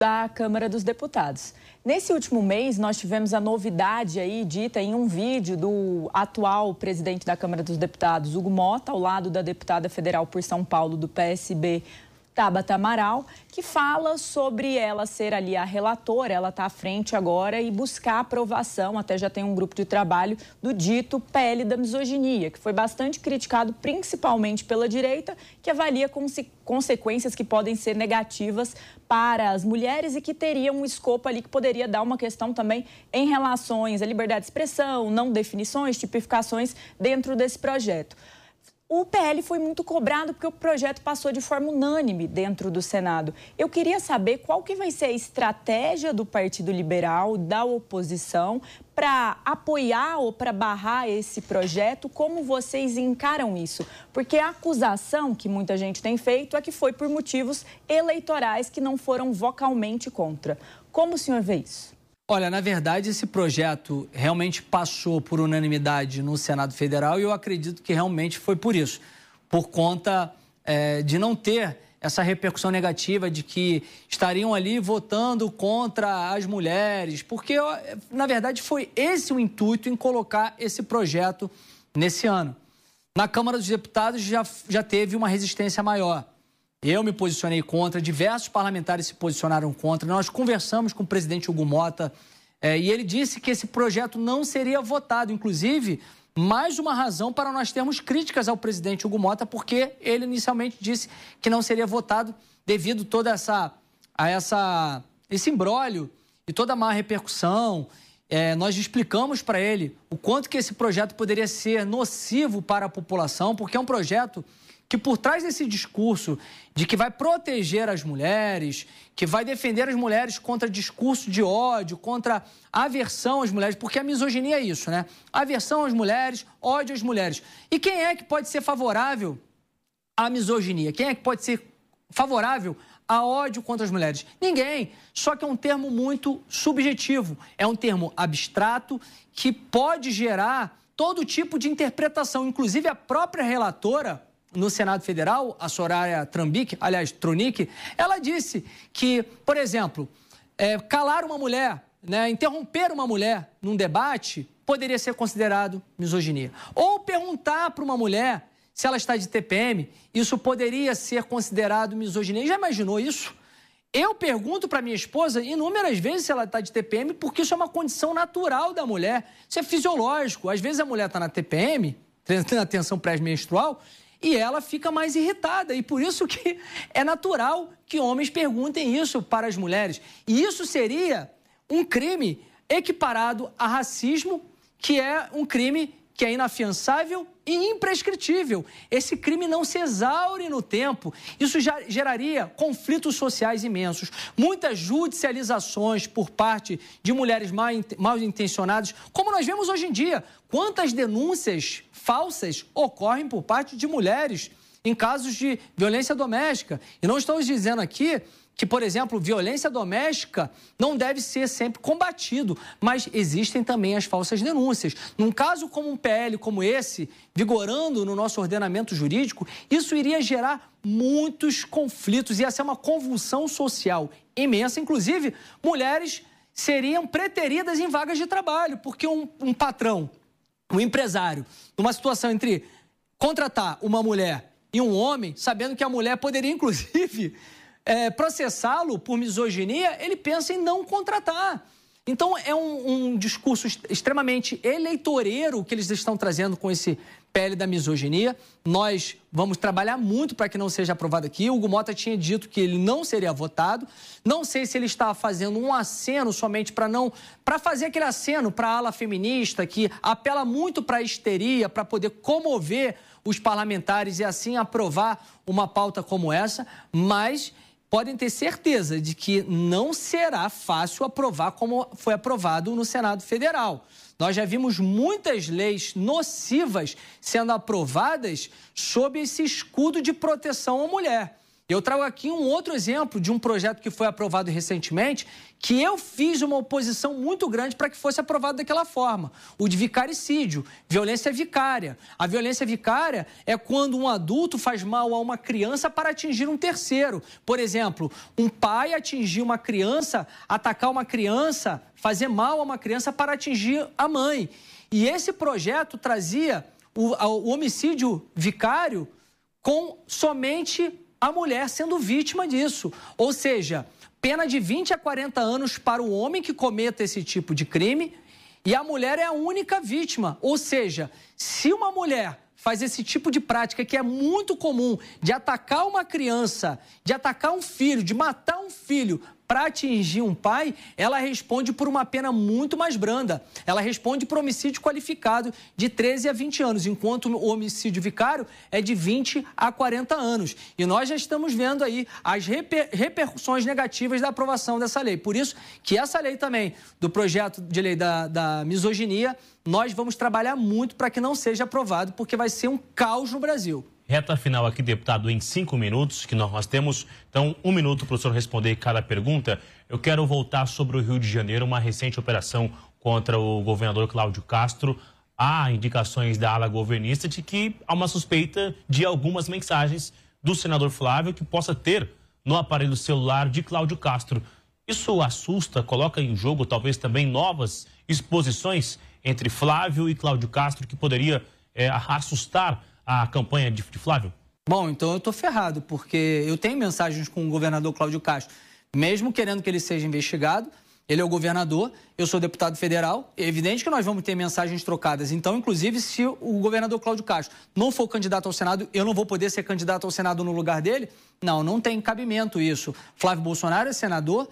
da Câmara dos Deputados. Nesse último mês, nós tivemos a novidade aí dita em um vídeo do atual presidente da Câmara dos Deputados, Hugo Motta, ao lado da deputada federal por São Paulo do PSB, Tabata Amaral, que fala sobre ela ser ali a relatora, ela está à frente agora e buscar aprovação, até já tem um grupo de trabalho do dito PL da misoginia, que foi bastante criticado principalmente pela direita, que avalia consequências que podem ser negativas para as mulheres e que teria um escopo ali que poderia dar uma questão também em relações à liberdade de expressão, não definições, tipificações dentro desse projeto. O PL foi muito cobrado porque o projeto passou de forma unânime dentro do Senado. Eu queria saber qual que vai ser a estratégia do Partido Liberal, da oposição, para apoiar ou para barrar esse projeto, como vocês encaram isso? Porque a acusação que muita gente tem feito é que foi por motivos eleitorais que não foram vocalmente contra. Como o senhor vê isso? Olha, na verdade, esse projeto realmente passou por unanimidade no Senado Federal e eu acredito que realmente foi por isso, por conta de não ter essa repercussão negativa de que estariam ali votando contra as mulheres, porque, na verdade, foi esse o intuito em colocar esse projeto nesse ano. Na Câmara dos Deputados já teve uma resistência maior. Eu me posicionei contra, diversos parlamentares se posicionaram contra. Nós conversamos com o presidente Hugo Motta e ele disse que esse projeto não seria votado. Inclusive, mais uma razão para nós termos críticas ao presidente Hugo Motta, porque ele inicialmente disse que não seria votado devido toda esse imbróglio e toda a má repercussão. Nós explicamos para ele o quanto que esse projeto poderia ser nocivo para a população, porque é um projeto que por trás desse discurso de que vai proteger as mulheres, que vai defender as mulheres contra discurso de ódio, contra aversão às mulheres, porque a misoginia é isso, né? Aversão às mulheres, ódio às mulheres. E quem é que pode ser favorável à misoginia? Quem é que pode ser favorável a ódio contra as mulheres? Ninguém. Só que é um termo muito subjetivo, é um termo abstrato que pode gerar todo tipo de interpretação, inclusive a própria relatora no Senado Federal, a Soraya Tronic, ela disse que, por exemplo, calar uma mulher, né, interromper uma mulher num debate poderia ser considerado misoginia. Ou perguntar para uma mulher se ela está de TPM, isso poderia ser considerado misoginia. Já imaginou isso? Eu pergunto para minha esposa inúmeras vezes se ela está de TPM, porque isso é uma condição natural da mulher. Isso é fisiológico. Às vezes a mulher está na TPM, tendo atenção pré-menstrual, e ela fica mais irritada. E por isso que é natural que homens perguntem isso para as mulheres. E isso seria um crime equiparado a racismo, que é um crime que é inafiançável e imprescritível. Esse crime não se exaure no tempo. Isso já geraria conflitos sociais imensos, muitas judicializações por parte de mulheres mal intencionadas, como nós vemos hoje em dia. Quantas denúncias falsas ocorrem por parte de mulheres em casos de violência doméstica? E não estamos dizendo aqui que, por exemplo, violência doméstica não deve ser sempre combatido, mas existem também as falsas denúncias. Num caso como um PL como esse, vigorando no nosso ordenamento jurídico, isso iria gerar muitos conflitos, ia ser uma convulsão social imensa. Inclusive, mulheres seriam preteridas em vagas de trabalho, porque um patrão, um empresário, numa situação entre contratar uma mulher e um homem, sabendo que a mulher poderia, inclusive, processá-lo por misoginia, ele pensa em não contratar. Então, é um discurso extremamente eleitoreiro que eles estão trazendo com esse PL da misoginia. Nós vamos trabalhar muito para que não seja aprovado aqui. O Hugo Motta tinha dito que ele não seria votado. Não sei se ele está fazendo um aceno somente para fazer aquele aceno para a ala feminista, que apela muito para a histeria, para poder comover os parlamentares e assim aprovar uma pauta como essa, mas podem ter certeza de que não será fácil aprovar como foi aprovado no Senado Federal. Nós já vimos muitas leis nocivas sendo aprovadas sob esse escudo de proteção à mulher. Eu trago aqui um outro exemplo de um projeto que foi aprovado recentemente, que eu fiz uma oposição muito grande para que fosse aprovado daquela forma. O de vicaricídio, violência vicária. A violência vicária é quando um adulto faz mal a uma criança para atingir um terceiro. Por exemplo, um pai atingir uma criança, atacar uma criança, fazer mal a uma criança para atingir a mãe. E esse projeto trazia o homicídio vicário com somente a mulher sendo vítima disso. Ou seja, pena de 20 a 40 anos para o homem que cometa esse tipo de crime e a mulher é a única vítima. Ou seja, se uma mulher faz esse tipo de prática que é muito comum, de atacar uma criança, de atacar um filho, de matar um filho para atingir um pai, ela responde por uma pena muito mais branda. Ela responde por homicídio qualificado de 13 a 20 anos, enquanto o homicídio vicário é de 20 a 40 anos. E nós já estamos vendo aí as repercussões negativas da aprovação dessa lei. Por isso que essa lei também, do projeto de lei da misoginia, nós vamos trabalhar muito para que não seja aprovado, porque vai ser um caos no Brasil. Reta final aqui, deputado, em 5 minutos, que nós temos. Então, 1 minuto para o senhor responder cada pergunta. Eu quero voltar sobre o Rio de Janeiro, uma recente operação contra o governador Cláudio Castro. Há indicações da ala governista de que há uma suspeita de algumas mensagens do senador Flávio que possa ter no aparelho celular de Cláudio Castro. Isso assusta, coloca em jogo talvez também novas exposições entre Flávio e Cláudio Castro que poderia assustar a campanha de Flávio? Bom, então eu tô ferrado, porque eu tenho mensagens com o governador Cláudio Castro, mesmo querendo que ele seja investigado. Ele é o governador, eu sou deputado federal, é evidente que nós vamos ter mensagens trocadas. Então, inclusive, se o governador Cláudio Castro não for candidato ao Senado, eu não vou poder ser candidato ao Senado no lugar dele? Não tem cabimento isso. Flávio Bolsonaro é senador,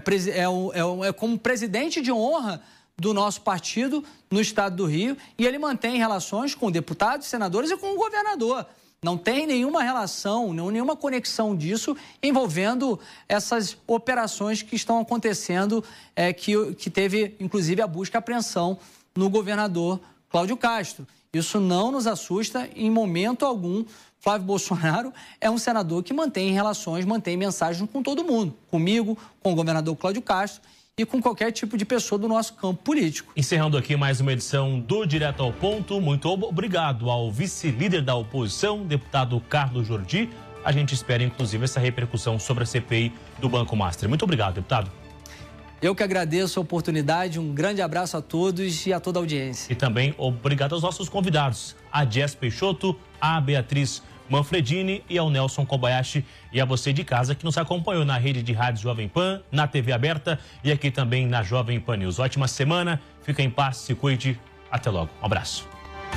é como presidente de honra do nosso partido no estado do Rio e ele mantém relações com deputados, senadores e com o governador. Não tem nenhuma relação, nenhuma conexão disso envolvendo essas operações que estão acontecendo, que teve, inclusive, a busca e apreensão no governador Cláudio Castro. Isso não nos assusta em momento algum. Flávio Bolsonaro é um senador que mantém relações, mantém mensagens com todo mundo, comigo, com o governador Cláudio Castro e com qualquer tipo de pessoa do nosso campo político. Encerrando aqui mais uma edição do Direto ao Ponto. Muito obrigado ao vice-líder da oposição, deputado Carlos Jordi. A gente espera, inclusive, essa repercussão sobre a CPI do Banco Master. Muito obrigado, deputado. Eu que agradeço a oportunidade, um grande abraço a todos e a toda a audiência. E também obrigado aos nossos convidados, a Jess Peixoto, a Beatriz Manfredini e ao Nelson Kobayashi, e a você de casa que nos acompanhou na rede de rádio Jovem Pan, na TV aberta e aqui também na Jovem Pan News. Ótima semana, fica em paz, se cuide, até logo. Um abraço.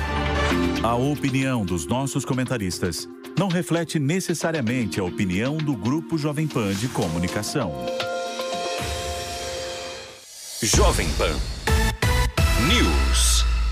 A opinião dos nossos comentaristas não reflete necessariamente a opinião do Grupo Jovem Pan de Comunicação. Jovem Pan News.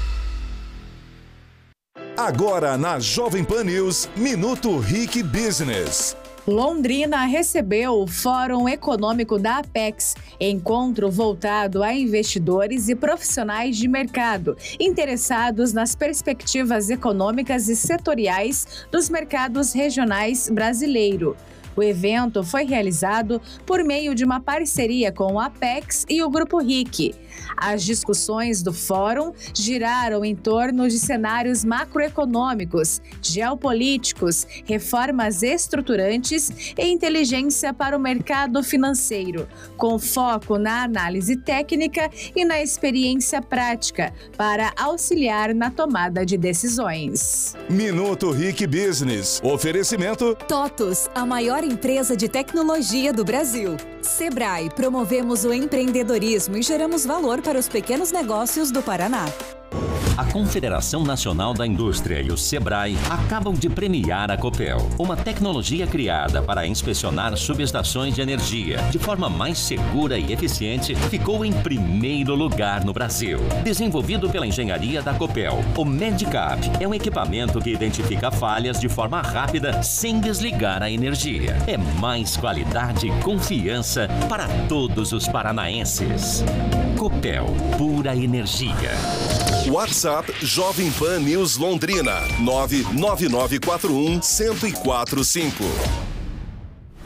Agora na Jovem Pan News, Minuto Rick Business. Londrina recebeu o Fórum Econômico da Apex, encontro voltado a investidores e profissionais de mercado interessados nas perspectivas econômicas e setoriais dos mercados regionais brasileiro. O evento foi realizado por meio de uma parceria com o Apex e o Grupo RIC. As discussões do fórum giraram em torno de cenários macroeconômicos, geopolíticos, reformas estruturantes e inteligência para o mercado financeiro, com foco na análise técnica e na experiência prática para auxiliar na tomada de decisões. Minuto RIC Business. Oferecimento TOTUS, a maior empresa de tecnologia do Brasil. Sebrae, promovemos o empreendedorismo e geramos valor para os pequenos negócios do Paraná. A Confederação Nacional da Indústria e o Sebrae acabam de premiar a Copel, uma tecnologia criada para inspecionar subestações de energia de forma mais segura e eficiente, ficou em primeiro lugar no Brasil. Desenvolvido pela engenharia da Copel, o Medicap é um equipamento que identifica falhas de forma rápida sem desligar a energia. É mais qualidade e confiança para todos os paranaenses. Copel, pura energia. WhatsApp Jovem Pan News Londrina 99941-1045.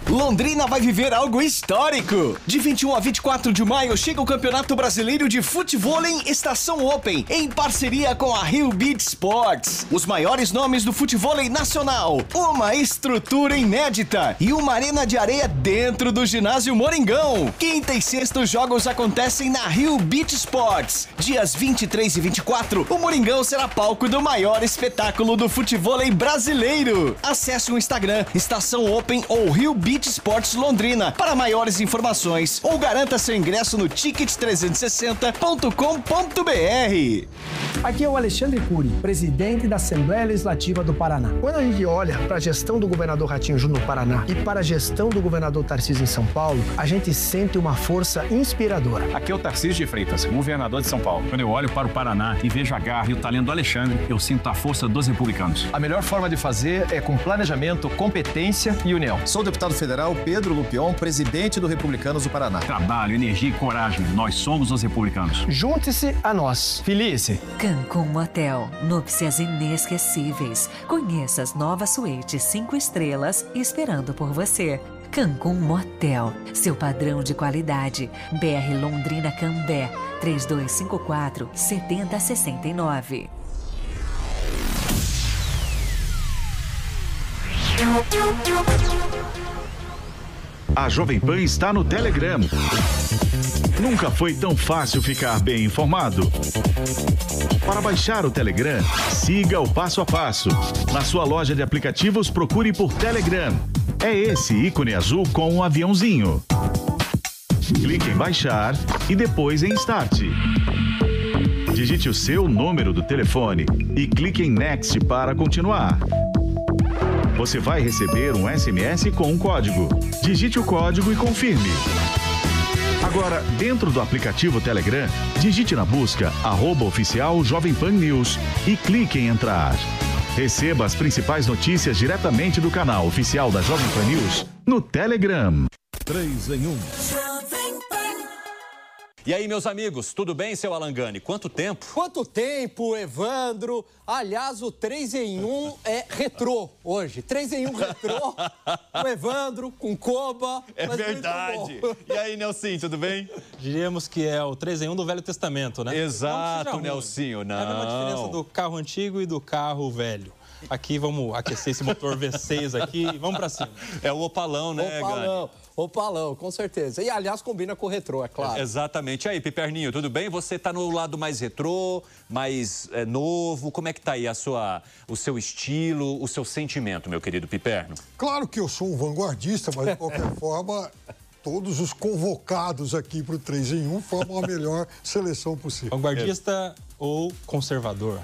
Londrina vai viver algo histórico. De 21 a 24 de maio chega o Campeonato Brasileiro de Futevôlei Estação Open, em parceria com a Rio Beach Sports. Os maiores nomes do futevôlei nacional, uma estrutura inédita e uma arena de areia dentro do ginásio Moringão. Quinta e sexta os jogos acontecem na Rio Beach Sports. Dias 23 e 24, o Moringão será palco do maior espetáculo do futevôlei brasileiro. Acesse o Instagram Estação Open ou Rio Beach Sports Londrina para maiores informações ou garanta seu ingresso no ticket360.com.br. Aqui é o Alexandre Cury, presidente da Assembleia Legislativa do Paraná. Quando a gente olha para a gestão do governador Ratinho Júnior no Paraná e para a gestão do governador Tarcísio em São Paulo, a gente sente uma força inspiradora. Aqui é o Tarcísio de Freitas, governador de São Paulo. Quando eu olho para o Paraná e vejo a garra e o talento do Alexandre, eu sinto a força dos republicanos. A melhor forma de fazer é com planejamento, competência e união. Sou o deputado federal Pedro Lupion, presidente do Republicanos do Paraná. Trabalho, energia e coragem. Nós somos os republicanos. Junte-se a nós. Felice. Cancún Motel. Núpcias inesquecíveis. Conheça as novas suítes 5 estrelas esperando por você. Cancún Motel. Seu padrão de qualidade. BR Londrina Cambé. 3254-7069. A Jovem Pan está no Telegram. Nunca foi tão fácil ficar bem informado. Para baixar o Telegram, siga o passo a passo. Na sua loja de aplicativos, procure por Telegram. É esse ícone azul com um aviãozinho. Clique em baixar e depois em Start. Digite o seu número do telefone e clique em Next para continuar. Você vai receber um SMS com um código. Digite o código e confirme. Agora, dentro do aplicativo Telegram, digite na busca @oficial Jovem Pan News e clique em entrar. Receba as principais notícias diretamente do canal oficial da Jovem Pan News no Telegram. 3 em 1. E aí, meus amigos, tudo bem, seu Alangani? Quanto tempo? Quanto tempo, Evandro? Aliás, o 3 em 1 é retrô hoje. 3 em 1 retrô, com Evandro, com Koba. É verdade. E aí, Nelsinho, tudo bem? Diríamos que é o 3 em 1 do Velho Testamento, né? Exato, Nelsinho, não. É a mesma diferença do carro antigo e do carro velho. Aqui vamos aquecer esse motor V6 aqui e vamos pra cima. É o Opalão, né, Gani? Opalão, com certeza. E, aliás, combina com o retrô, é claro. Exatamente. E aí, Piperninho, tudo bem? Você tá no lado mais retrô, mais novo. Como é que tá aí o seu estilo, o seu sentimento, meu querido Piperno? Claro que eu sou um vanguardista, mas, de qualquer forma, todos os convocados aqui para o 3 em 1 formam a melhor seleção possível. Vanguardista ou conservador?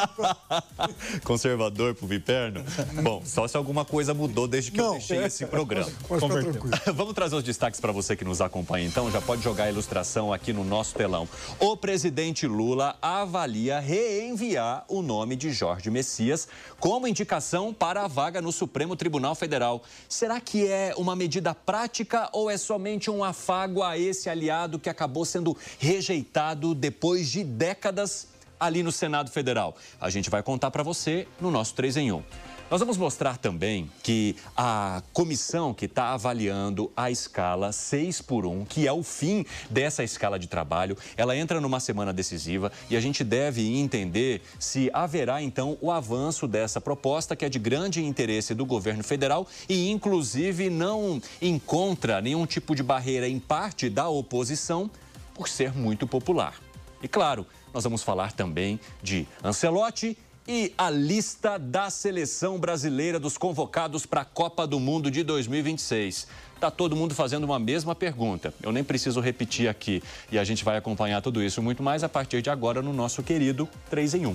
Conservador pro Piperno? Bom, só se alguma coisa mudou desde que eu deixei esse programa. Vamos trazer os destaques para você que nos acompanha, então. Já pode jogar a ilustração aqui no nosso telão. O presidente Lula avalia reenviar o nome de Jorge Messias como indicação para a vaga no Supremo Tribunal Federal. Será que é uma medida prática ou é somente um afago a esse aliado que acabou sendo rejeitado depois de décadas ali no Senado Federal? A gente vai contar para você no nosso 3 em 1. Nós vamos mostrar também que a comissão que está avaliando a escala 6x1, que é o fim dessa escala de trabalho, ela entra numa semana decisiva e a gente deve entender se haverá, então, o avanço dessa proposta, que é de grande interesse do governo federal e, inclusive, não encontra nenhum tipo de barreira em parte da oposição por ser muito popular. E, claro, nós vamos falar também de Ancelotti e a lista da seleção brasileira dos convocados para a Copa do Mundo de 2026. Está todo mundo fazendo uma mesma pergunta. Eu nem preciso repetir aqui. E a gente vai acompanhar tudo isso e muito mais a partir de agora no nosso querido 3 em 1.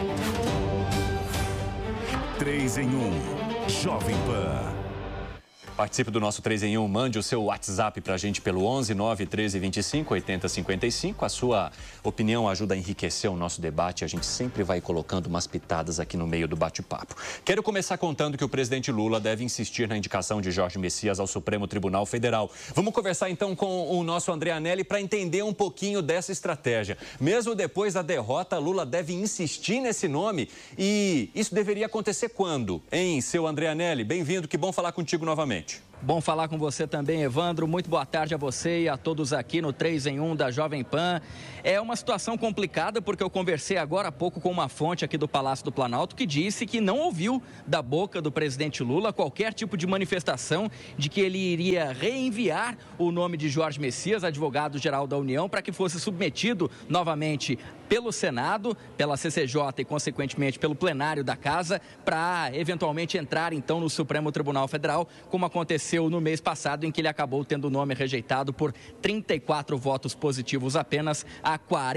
Três em 1. Jovem Pan. Participe do nosso 3 em 1, mande o seu WhatsApp para a gente pelo 11 9 13 25 80 55. A sua opinião ajuda a enriquecer o nosso debate. A gente sempre vai colocando umas pitadas aqui no meio do bate-papo. Quero começar contando que o presidente Lula deve insistir na indicação de Jorge Messias ao Supremo Tribunal Federal. Vamos conversar então com o nosso André Anelli para entender um pouquinho dessa estratégia. Mesmo depois da derrota, Lula deve insistir nesse nome e isso deveria acontecer quando? Hein, seu André Anelli? Bem-vindo, que bom falar contigo novamente. Bom falar com você também, Evandro. Muito boa tarde a você e a todos aqui no 3 em 1 da Jovem Pan. É uma situação complicada porque eu conversei agora há pouco com uma fonte aqui do Palácio do Planalto que disse que não ouviu da boca do presidente Lula qualquer tipo de manifestação de que ele iria reenviar o nome de Jorge Messias, advogado-geral da União, para que fosse submetido novamente pelo Senado, pela CCJ e, consequentemente, pelo plenário da Casa, para eventualmente entrar, então, no Supremo Tribunal Federal, como aconteceu no mês passado, em que ele acabou tendo o nome rejeitado por 34 votos positivos apenas a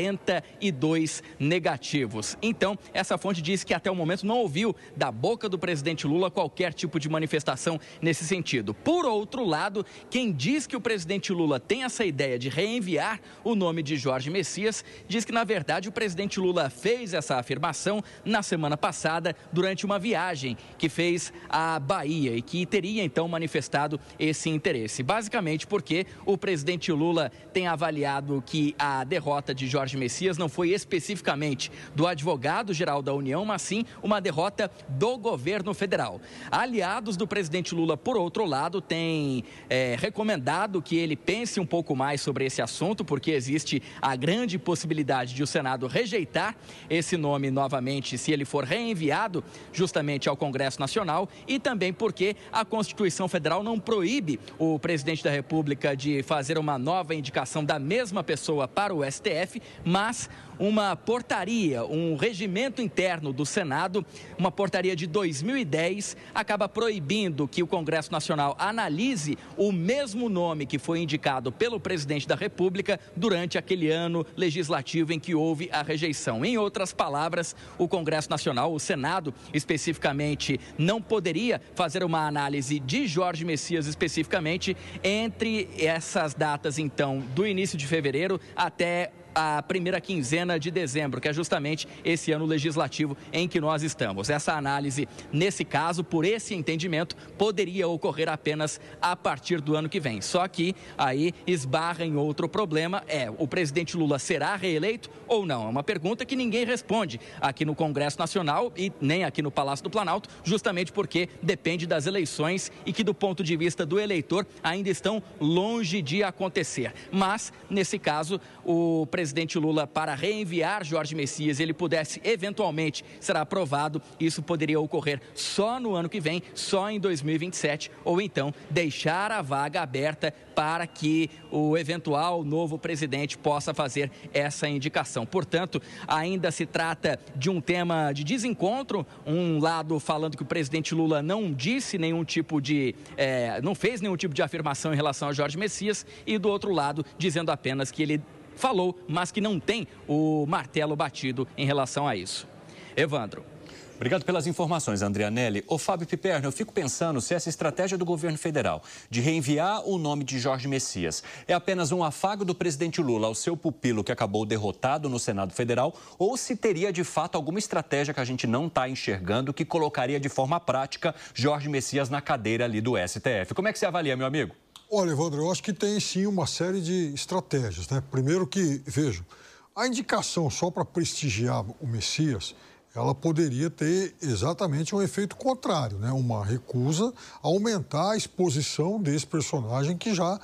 42 negativos. Então, essa fonte disse que até o momento não ouviu da boca do presidente Lula qualquer tipo de manifestação nesse sentido. Por outro lado, quem diz que o presidente Lula tem essa ideia de reenviar o nome de Jorge Messias, diz que, na verdade, o presidente Lula fez essa afirmação na semana passada durante uma viagem que fez à Bahia e que teria, então, manifestado esse interesse. Basicamente porque o presidente Lula tem avaliado que a derrota de Jorge Messias não foi especificamente do advogado-geral da União, mas sim uma derrota do governo federal. Aliados do presidente Lula, por outro lado, têm recomendado que ele pense um pouco mais sobre esse assunto, porque existe a grande possibilidade de o Senado rejeitar esse nome novamente se ele for reenviado justamente ao Congresso Nacional, e também porque a Constituição Federal não proíbe o presidente da República de fazer uma nova indicação da mesma pessoa para o STF, mas uma portaria, um regimento interno do Senado, uma portaria de 2010, acaba proibindo que o Congresso Nacional analise o mesmo nome que foi indicado pelo presidente da República durante aquele ano legislativo em que houve a rejeição. Em outras palavras, o Congresso Nacional, o Senado especificamente, não poderia fazer uma análise de Jorge Messias especificamente entre essas datas, então, do início de fevereiro até a primeira quinzena de dezembro, que é justamente esse ano legislativo em que nós estamos. Essa análise, nesse caso, por esse entendimento, poderia ocorrer apenas a partir do ano que vem. Só que aí esbarra em outro problema, o presidente Lula será reeleito ou não? É uma pergunta que ninguém responde aqui no Congresso Nacional e nem aqui no Palácio do Planalto, justamente porque depende das eleições e que, do ponto de vista do eleitor, ainda estão longe de acontecer. Mas, nesse caso, o presidente Lula, para reenviar Jorge Messias, ele pudesse eventualmente ser aprovado, isso poderia ocorrer só no ano que vem, só em 2027, ou então deixar a vaga aberta para que o eventual novo presidente possa fazer essa indicação. Portanto, ainda se trata de um tema de desencontro, um lado falando que o presidente Lula não disse nenhum tipo de, não fez nenhum tipo de afirmação em relação a Jorge Messias, e do outro lado dizendo apenas que ele falou, mas que não tem o martelo batido em relação a isso. Evandro. Obrigado pelas informações, André Anelli. Ô, Fábio Piperno, eu fico pensando se essa estratégia do governo federal de reenviar o nome de Jorge Messias é apenas um afago do presidente Lula ao seu pupilo que acabou derrotado no Senado Federal, ou se teria de fato alguma estratégia que a gente não está enxergando que colocaria de forma prática Jorge Messias na cadeira ali do STF. Como é que você avalia, meu amigo? Olha, Evandro, eu acho que tem sim uma série de estratégias, né? Primeiro que, vejam, a indicação só para prestigiar o Messias, ela poderia ter exatamente um efeito contrário, né? Uma recusa a aumentar a exposição desse personagem que já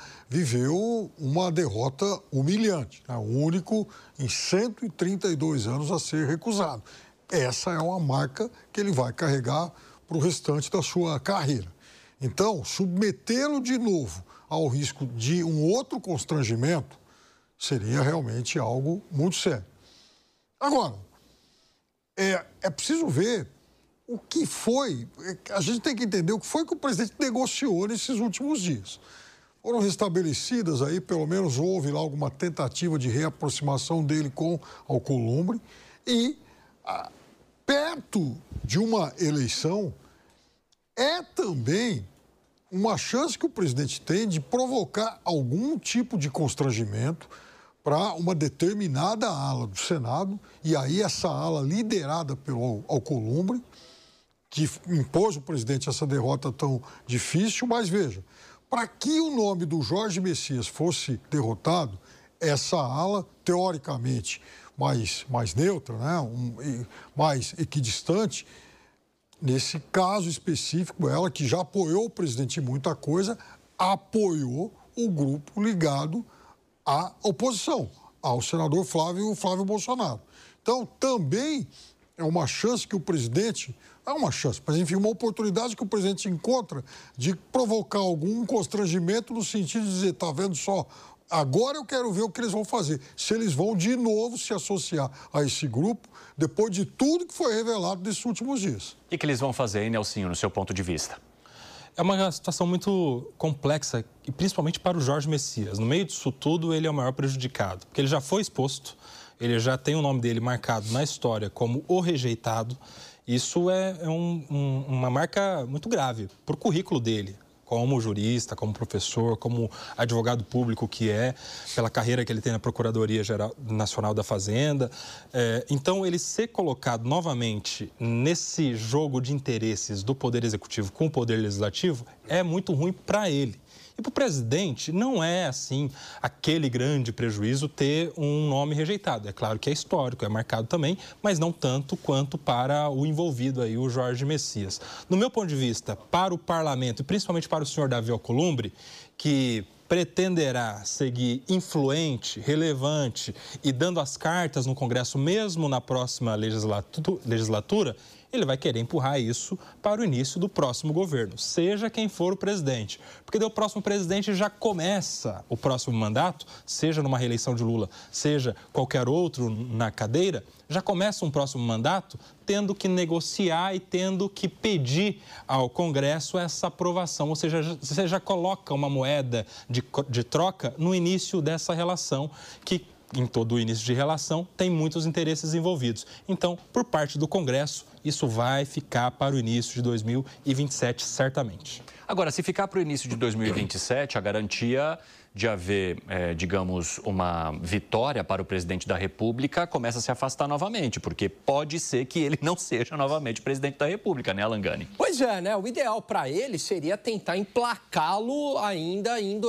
viveu uma derrota humilhante, né? O único em 132 anos a ser recusado. Essa é uma marca que ele vai carregar para o restante da sua carreira. Então, submetê-lo de novo ao risco de um outro constrangimento seria realmente algo muito sério. Agora, é preciso ver o que foi, a gente tem que entender o que foi que o presidente negociou nesses últimos dias. Foram restabelecidas aí, pelo menos houve lá alguma tentativa de reaproximação dele com Alcolumbre e perto de uma eleição é também uma chance que o presidente tem de provocar algum tipo de constrangimento para uma determinada ala do Senado, e aí essa ala liderada pelo Alcolumbre, que impôs ao presidente essa derrota tão difícil, mas veja, para que o nome do Jorge Messias fosse derrotado, essa ala, teoricamente, mais neutra, né, mais equidistante, nesse caso específico, ela que já apoiou o presidente em muita coisa, apoiou o grupo ligado à oposição, ao senador Flávio Bolsonaro. Então, também é uma chance que o presidente... É uma chance, mas enfim, uma oportunidade que o presidente encontra de provocar algum constrangimento no sentido de dizer, tá vendo só, agora eu quero ver o que eles vão fazer. Se eles vão de novo se associar a esse grupo, depois de tudo que foi revelado nesses últimos dias. O que eles vão fazer, hein, Nelsinho, no seu ponto de vista? É uma situação muito complexa, e principalmente para o Jorge Messias. No meio disso tudo, ele é o maior prejudicado, porque ele já foi exposto, ele já tem o nome dele marcado na história como o rejeitado. Isso é uma marca muito grave para o currículo dele, como jurista, como professor, como advogado público que é, pela carreira que ele tem na Procuradoria Nacional da Fazenda. Então, ele ser colocado novamente nesse jogo de interesses do Poder Executivo com o Poder Legislativo é muito ruim para ele. E para o presidente, não é, assim, aquele grande prejuízo ter um nome rejeitado. É claro que é histórico, é marcado também, mas não tanto quanto para o envolvido aí, o Jorge Messias. No meu ponto de vista, para o parlamento, e principalmente para o senhor Davi Alcolumbre, que pretenderá seguir influente, relevante e dando as cartas no Congresso mesmo na próxima legislatura, ele vai querer empurrar isso para o início do próximo governo, seja quem for o presidente. Porque daí o próximo presidente já começa o próximo mandato, seja numa reeleição de Lula, seja qualquer outro na cadeira, já começa um próximo mandato tendo que negociar e tendo que pedir ao Congresso essa aprovação. Ou seja, você já coloca uma moeda de troca no início dessa relação que, em todo o início de relação, tem muitos interesses envolvidos. Então, por parte do Congresso, isso vai ficar para o início de 2027, certamente. Agora, se ficar para o início de 2027, a garantia de haver, digamos, uma vitória para o presidente da República começa a se afastar novamente, porque pode ser que ele não seja novamente presidente da República, né, Alan Gani? Pois é, né? O ideal para ele seria tentar emplacá-lo ainda em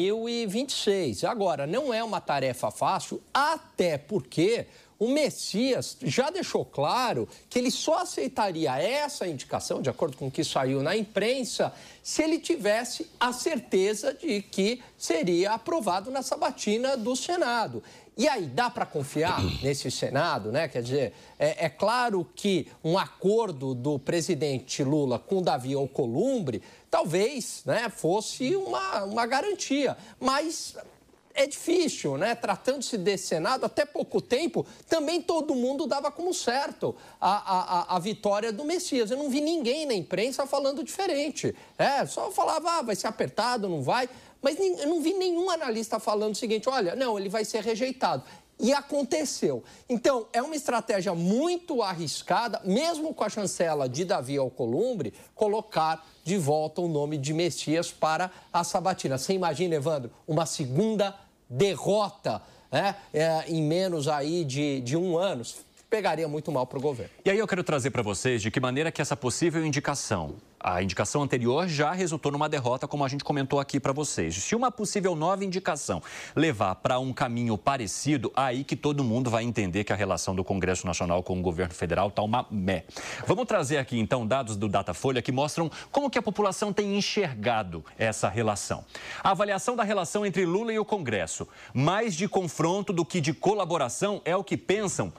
2026. Agora, não é uma tarefa fácil, até porque o Messias já deixou claro que ele só aceitaria essa indicação, de acordo com o que saiu na imprensa, se ele tivesse a certeza de que seria aprovado na sabatina do Senado. E aí, dá para confiar nesse Senado, né? Quer dizer, é claro que um acordo do presidente Lula com Davi Alcolumbre talvez, né, fosse uma garantia, mas é difícil, né? Tratando-se desse Senado, até pouco tempo, também todo mundo dava como certo a vitória do Messias. Eu não vi ninguém na imprensa falando diferente. Só falava, vai ser apertado, não vai. Mas eu não vi nenhum analista falando o seguinte, olha, não, ele vai ser rejeitado. E aconteceu. Então, é uma estratégia muito arriscada, mesmo com a chancela de Davi Alcolumbre, colocar de volta o nome de Messias para a sabatina. Você imagina, Evandro, uma segunda derrota, né? Em menos aí de um ano? Pegaria muito mal para o governo. E aí eu quero trazer para vocês de que maneira que essa possível indicação, a indicação anterior já resultou numa derrota, como a gente comentou aqui para vocês. Se uma possível nova indicação levar para um caminho parecido, aí que todo mundo vai entender que a relação do Congresso Nacional com o governo federal está uma mé. Vamos trazer aqui, então, dados do Datafolha que mostram como que a população tem enxergado essa relação. A avaliação da relação entre Lula e o Congresso, mais de confronto do que de colaboração, é o que pensam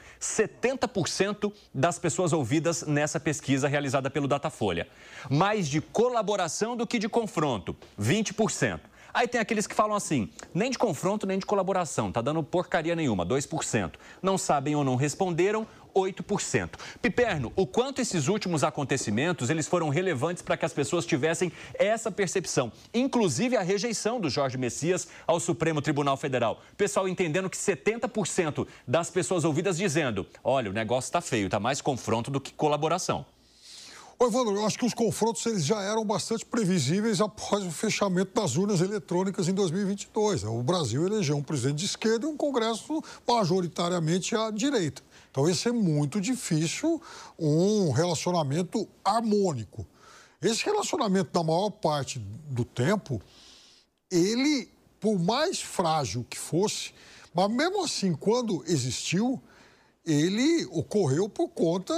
70% das pessoas ouvidas nessa pesquisa realizada pelo Datafolha. Mais de colaboração do que de confronto, 20%. Aí tem aqueles que falam assim, nem de confronto, nem de colaboração, tá dando porcaria nenhuma, 2%. Não sabem ou não responderam, 8%. Piperno, o quanto esses últimos acontecimentos, eles foram relevantes para que as pessoas tivessem essa percepção, inclusive a rejeição do Jorge Messias ao Supremo Tribunal Federal. Pessoal entendendo que 70% das pessoas ouvidas dizendo, olha, o negócio tá feio, tá mais confronto do que colaboração. Ô, Evandro, eu acho que os confrontos eles já eram bastante previsíveis após o fechamento das urnas eletrônicas em 2022. O Brasil elegeu um presidente de esquerda e um Congresso majoritariamente à direita. Então, ia ser muito difícil um relacionamento harmônico. Esse relacionamento, na maior parte do tempo, ele, por mais frágil que fosse, mas mesmo assim, quando existiu, ele ocorreu por conta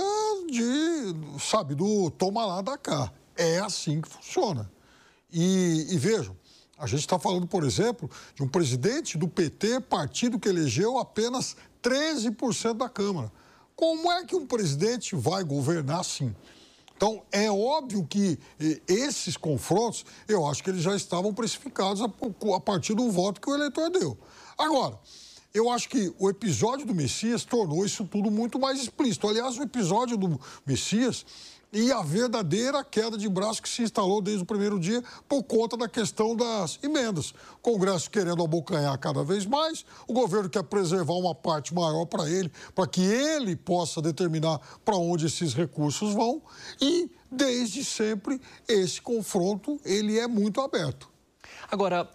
do toma lá, dá cá. É assim que funciona. E vejam, a gente está falando, por exemplo, de um presidente do PT, partido que elegeu apenas 13% da Câmara. Como é que um presidente vai governar assim? Então, é óbvio que esses confrontos, eu acho que eles já estavam precificados a partir do voto que o eleitor deu. Agora, eu acho que o episódio do Messias tornou isso tudo muito mais explícito. Aliás, o episódio do Messias e a verdadeira queda de braço que se instalou desde o primeiro dia por conta da questão das emendas. O Congresso querendo abocanhar cada vez mais, o governo quer preservar uma parte maior para ele, para que ele possa determinar para onde esses recursos vão. E, desde sempre, esse confronto ele é muito aberto. Agora,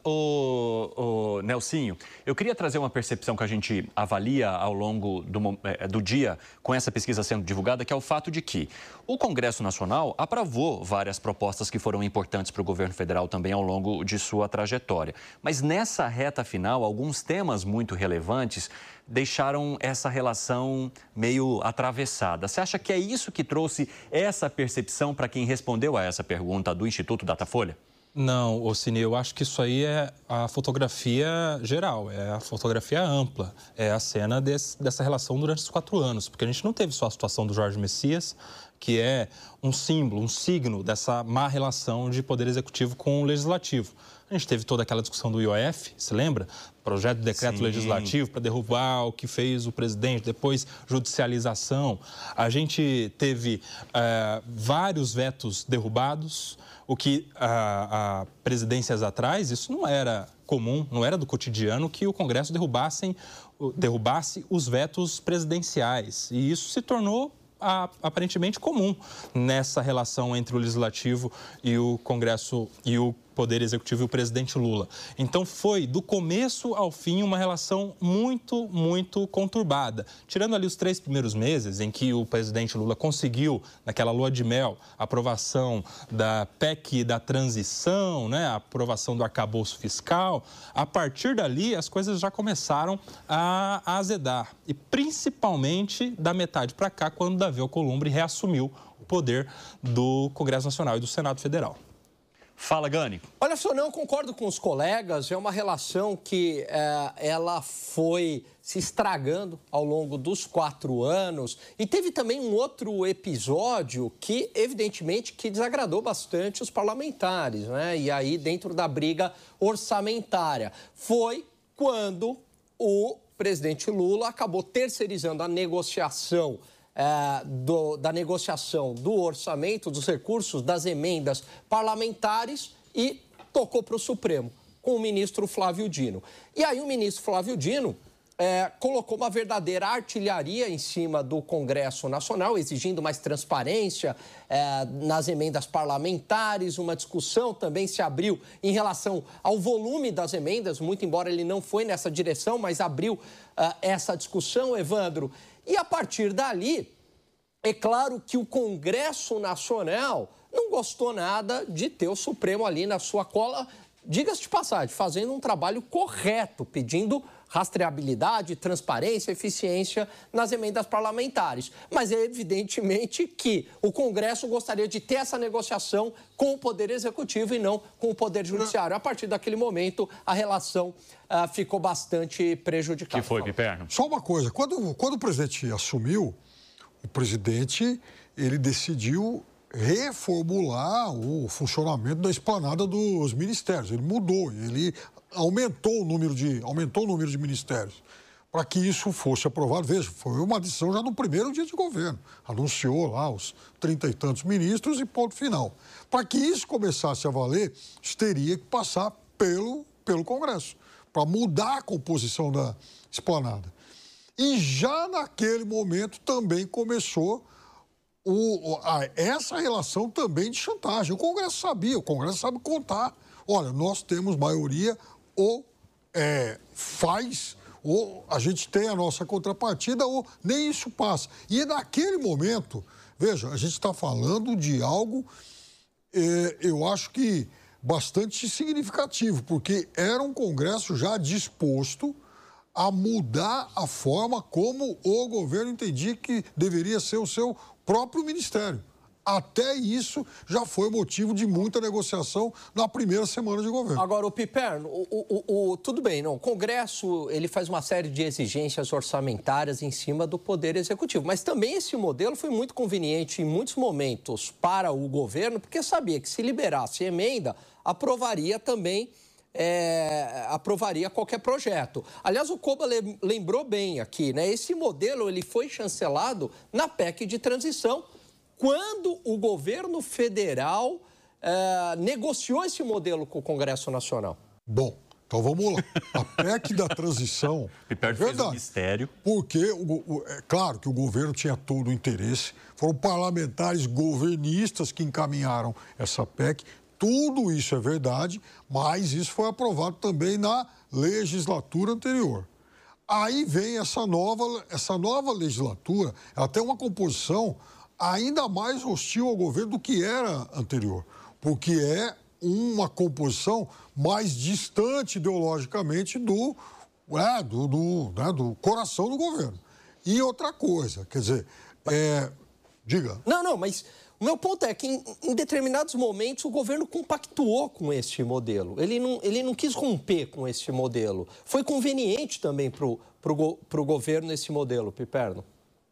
o Nelsinho, eu queria trazer uma percepção que a gente avalia ao longo do dia com essa pesquisa sendo divulgada, que é o fato de que o Congresso Nacional aprovou várias propostas que foram importantes para o governo federal também ao longo de sua trajetória. Mas nessa reta final, alguns temas muito relevantes deixaram essa relação meio atravessada. Você acha que é isso que trouxe essa percepção para quem respondeu a essa pergunta do Instituto Datafolha? Não, Ocine, eu acho que isso aí é a fotografia geral, é a fotografia ampla, é a cena dessa relação durante os 4 anos, porque a gente não teve só a situação do Jorge Messias, que é um símbolo, um signo dessa má relação de poder executivo com o legislativo. A gente teve toda aquela discussão do IOF, se lembra? Projeto de decreto legislativo para derrubar o que fez o presidente, depois judicialização. A gente teve vários vetos derrubados, o que há presidências atrás, isso não era comum, não era do cotidiano que o Congresso derrubasse os vetos presidenciais. E isso se tornou aparentemente comum nessa relação entre o Legislativo e o Congresso e o Poder Executivo e o presidente Lula. Então, foi, do começo ao fim, uma relação muito, muito conturbada. Tirando ali os 3 primeiros meses, em que o presidente Lula conseguiu, naquela lua de mel, a aprovação da PEC da transição, né, a aprovação do arcabouço fiscal, a partir dali, as coisas já começaram a azedar. E principalmente da metade para cá, quando Davi Alcolumbre reassumiu o poder do Congresso Nacional e do Senado Federal. Fala, Gani. Olha só, não, eu concordo com os colegas, é uma relação que ela foi se estragando ao longo dos 4 anos. E teve também um outro episódio que, evidentemente, que desagradou bastante os parlamentares, né? E aí, dentro da briga orçamentária, foi quando o presidente Lula acabou terceirizando a negociação da negociação do orçamento, dos recursos, das emendas parlamentares e tocou para o Supremo, com o ministro Flávio Dino. E aí o ministro Flávio Dino colocou uma verdadeira artilharia em cima do Congresso Nacional, exigindo mais transparência nas emendas parlamentares. Uma discussão também se abriu em relação ao volume das emendas, muito embora ele não foi nessa direção, mas abriu essa discussão, Evandro. E a partir dali, é claro que o Congresso Nacional não gostou nada de ter o Supremo ali na sua cola, diga-se de passagem, fazendo um trabalho correto, pedindo rastreabilidade, transparência, eficiência nas emendas parlamentares. Mas é evidentemente que o Congresso gostaria de ter essa negociação com o Poder Executivo e não com o Poder Judiciário. A partir daquele momento, a relação ficou bastante prejudicada. Que foi, Piperno? Só uma coisa, quando o presidente assumiu, o presidente ele decidiu reformular o funcionamento da esplanada dos ministérios. Ele mudou, ele aumentou o número de ministérios para que isso fosse aprovado. Veja, foi uma decisão já no primeiro dia de governo. Anunciou lá os 30 e tantos ministros e ponto final. Para que isso começasse a valer, isso teria que passar pelo Congresso, para mudar a composição da esplanada. E já naquele momento também começou essa relação também de chantagem. O Congresso sabia, o Congresso sabe contar. Olha, nós temos maioria, ou faz, ou a gente tem a nossa contrapartida, ou nem isso passa. E naquele momento, veja, a gente está falando de algo, eu acho que bastante significativo, porque era um Congresso já disposto a mudar a forma como o governo entendia que deveria ser o seu próprio ministério. Até isso já foi motivo de muita negociação na primeira semana de governo. Agora, o Piperno, tudo bem, não, o Congresso ele faz uma série de exigências orçamentárias em cima do Poder Executivo, mas também esse modelo foi muito conveniente em muitos momentos para o governo, porque sabia que se liberasse emenda, aprovaria também aprovaria qualquer projeto. Aliás, o Koba lembrou bem aqui, né? Esse modelo ele foi chancelado na PEC de transição, quando o governo federal negociou esse modelo com o Congresso Nacional. Bom, então vamos lá. A PEC da transição é verdade, um mistério. Porque, é claro que o governo tinha todo o interesse, foram parlamentares governistas que encaminharam essa PEC. Tudo isso é verdade, mas isso foi aprovado também na legislatura anterior. Aí vem essa nova legislatura, ela tem uma composição ainda mais hostil ao governo do que era anterior, porque é uma composição mais distante ideologicamente do coração do governo. E outra coisa, quer dizer, diga. Não, mas o meu ponto é que em determinados momentos o governo compactuou com este modelo. Ele não quis romper com este modelo. Foi conveniente também para o governo esse modelo, Piperno.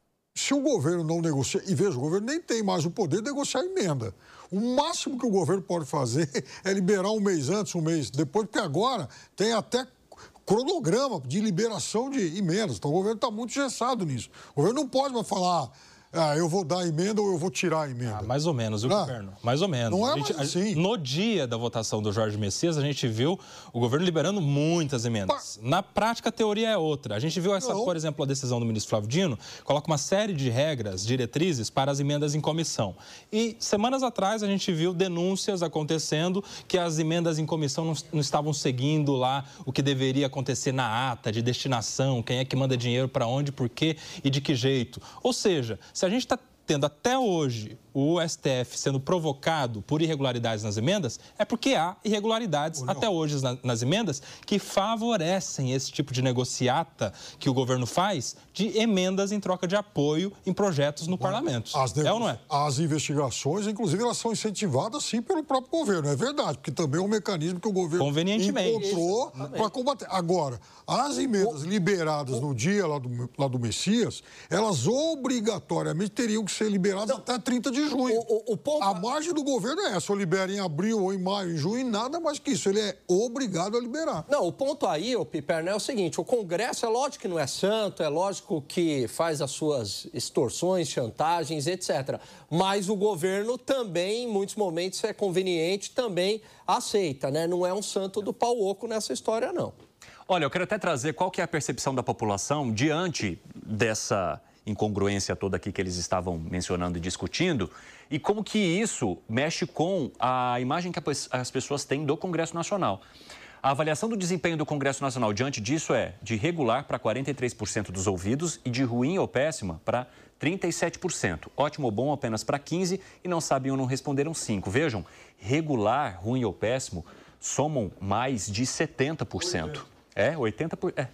Se o governo não negocia, e veja, o governo nem tem mais o poder de negociar emenda. O máximo que o governo pode fazer é liberar um mês antes, um mês depois, porque agora tem até cronograma de liberação de emendas. Então o governo está muito engessado nisso. O governo não pode mais falar... eu vou dar emenda ou eu vou tirar a emenda. Mais ou menos, viu, governo? Mais ou menos. Não é mais assim. No dia da votação do Jorge Messias, a gente viu o governo liberando muitas emendas. Na prática, a teoria é outra. A gente viu por exemplo, a decisão do ministro Flávio Dino, coloca uma série de regras, diretrizes para as emendas em comissão. E semanas atrás a gente viu denúncias acontecendo que as emendas em comissão não estavam seguindo lá o que deveria acontecer na ata de destinação, quem é que manda dinheiro para onde, por quê e de que jeito. Ou seja, se a gente está tendo até hoje o STF sendo provocado por irregularidades nas emendas, é porque há irregularidades até hoje nas emendas que favorecem esse tipo de negociata que o governo faz de emendas em troca de apoio em projetos no parlamento. É ou não é? As investigações, inclusive, elas são incentivadas, sim, pelo próprio governo. É verdade, porque também é um mecanismo que o governo encontrou para combater. Agora, as emendas liberadas no dia lá do Messias, elas obrigatoriamente teriam que ser liberadas até 30 de junho. A margem do governo é essa, ou libera em abril, ou em maio, em junho, nada mais que isso. Ele é obrigado a liberar. Não, o ponto aí, Piperno, é o seguinte, o Congresso é lógico que não é santo, é lógico que faz as suas extorsões, chantagens, etc. Mas o governo também, em muitos momentos, é conveniente, também aceita, né? Não é um santo do pau oco nessa história, não. Olha, eu quero até trazer qual que é a percepção da população diante dessa incongruência toda aqui que eles estavam mencionando e discutindo, e como que isso mexe com a imagem que as pessoas têm do Congresso Nacional. A avaliação do desempenho do Congresso Nacional diante disso é de regular para 43% dos ouvidos e de ruim ou péssima para 37%. Ótimo ou bom apenas para 15% e não sabem ou não responderam 5%. Vejam, regular, ruim ou péssimo somam mais de 70%. 80%.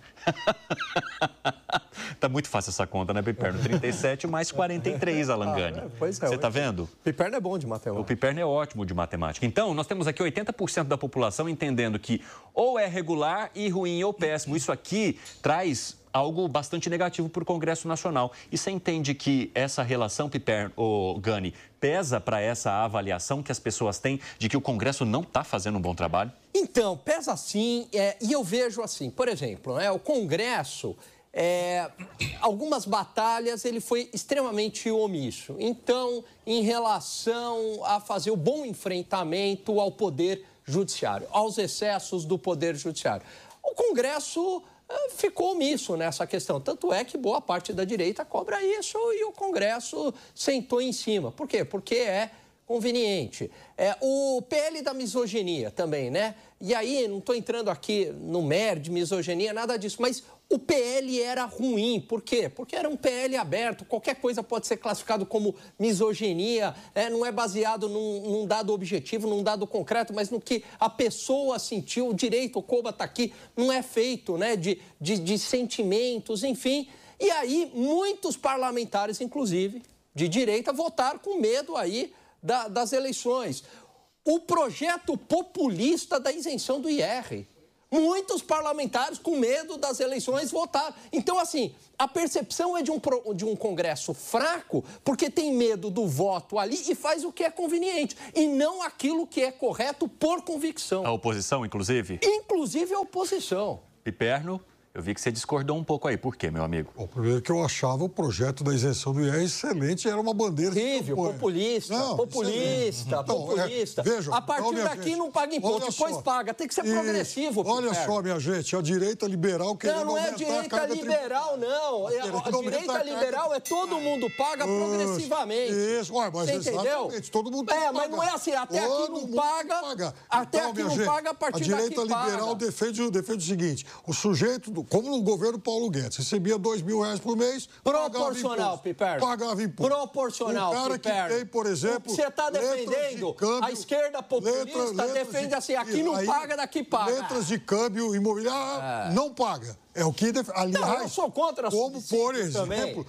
Tá muito fácil essa conta, né, Piperno? 37 mais 43, Alangani. Você tá vendo? Piperno é bom de matemática. O Piperno é ótimo de matemática. Então, nós temos aqui 80% da população entendendo que ou é regular e ruim ou péssimo. Isso aqui traz algo bastante negativo para o Congresso Nacional. E você entende que essa relação, Gani, pesa para essa avaliação que as pessoas têm de que o Congresso não está fazendo um bom trabalho? Então, pesa sim, e eu vejo assim, por exemplo, o Congresso, algumas batalhas ele foi extremamente omisso. Então, em relação a fazer o bom enfrentamento ao Poder Judiciário, aos excessos do Poder Judiciário, o Congresso ficou omisso nessa questão. Tanto é que boa parte da direita cobra isso e o Congresso sentou em cima. Por quê? Porque é conveniente. O PL da misoginia também, né? E aí, não estou entrando aqui no mérito de misoginia, nada disso, mas o PL era ruim. Por quê? Porque era um PL aberto, qualquer coisa pode ser classificado como misoginia, não é baseado num dado objetivo, num dado concreto, mas no que a pessoa sentiu, o direito, o Koba está aqui, não é feito, né, de sentimentos, enfim. E aí, muitos parlamentares, inclusive, de direita, votaram com medo aí das eleições. O projeto populista da isenção do IR. Muitos parlamentares, com medo das eleições, votaram. Então, assim, a percepção é de um Congresso fraco, porque tem medo do voto ali e faz o que é conveniente, e não aquilo que é correto por convicção. A oposição, inclusive? Inclusive a oposição. Piperno, eu vi que você discordou um pouco aí. Por quê, meu amigo? Bom, primeiro que eu achava o projeto da isenção do IR excelente, era uma bandeira... Horrível, populista, não, populista, então, populista. Veja, a partir daqui não paga imposto, depois paga. Tem que ser progressivo. Olha só, minha gente, a direita liberal querendo não é direita liberal, não. A direita liberal é todo mundo paga progressivamente. Isso, mas você entendeu? Todo mundo tem que pagar. Mas não é assim, até aqui não paga, até aqui não paga, a partir daqui paga. A direita liberal defende o seguinte, o sujeito, como no governo Paulo Guedes, recebia R$2.000 por mês, proporcional, Piperno. Pagava imposto. Proporcional, o cara Piperno. que tem, por exemplo... O que você está defendendo, a esquerda populista defende assim, aqui não paga, daqui paga. Letras de câmbio imobiliário não paga. É o que... Aliás, não, eu sou contra como, por exemplo,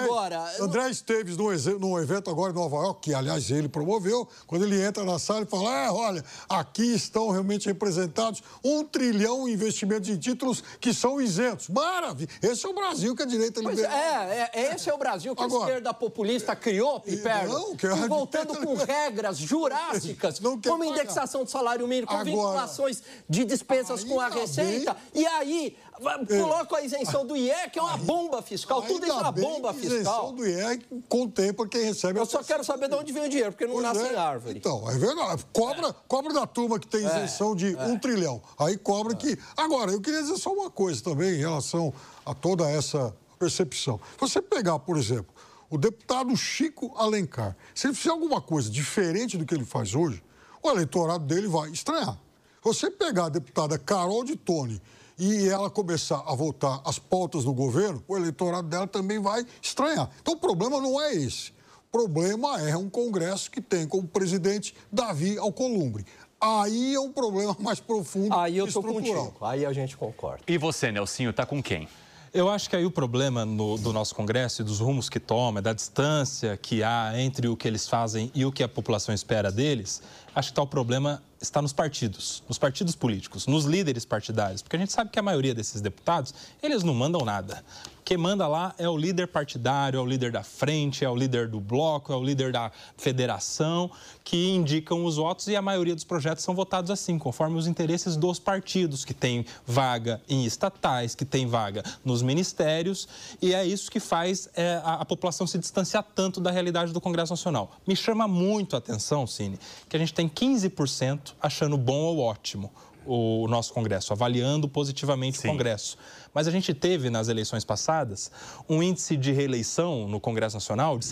André Esteves, num evento agora em Nova York, que, aliás, ele promoveu, quando ele entra na sala e fala, olha, aqui estão realmente representados 1 trilhão em investimentos em títulos que são isentos. Maravilha! Esse é o Brasil que a direita liberal... Esse é o Brasil que a esquerda populista criou, Piperno, voltando com regras jurássicas, como indexação do salário mínimo, com vinculações de despesas com a receita, e aí... Coloca a isenção do IR, que é uma bomba fiscal. Tudo isso é uma bomba fiscal. A isenção do IR contempla quem recebe... Eu só quero saber de onde vem o dinheiro, porque não nasce em árvore. Então, é verdade. Cobra da turma que tem isenção de 1 trilhão. Aí cobra que... Agora, eu queria dizer só uma coisa também em relação a toda essa percepção. Se você pegar, por exemplo, o deputado Chico Alencar, se ele fizer alguma coisa diferente do que ele faz hoje, o eleitorado dele vai estranhar. Se você pegar a deputada Carol de Tone e ela começar a votar as pautas do governo, o eleitorado dela também vai estranhar. Então, o problema não é esse. O problema é um Congresso que tem como presidente Davi Alcolumbre. Aí é um problema mais profundo e estrutural. Aí eu estou contigo. Aí a gente concorda. E você, Nelsinho, está com quem? Eu acho que aí o problema do nosso Congresso e dos rumos que toma, da distância que há entre o que eles fazem e o que a população espera deles, acho que o problema está nos partidos políticos, nos líderes partidários, porque a gente sabe que a maioria desses deputados, eles não mandam nada. Quem manda lá é o líder partidário, é o líder da frente, é o líder do bloco, é o líder da federação, que indicam os votos e a maioria dos projetos são votados assim, conforme os interesses dos partidos, que tem vaga em estatais, que tem vaga nos ministérios, e é isso que faz a população se distanciar tanto da realidade do Congresso Nacional. Me chama muito a atenção, Cine, que a gente tem 15% achando bom ou ótimo o nosso Congresso, avaliando positivamente o Congresso. Mas a gente teve, nas eleições passadas, um índice de reeleição no Congresso Nacional de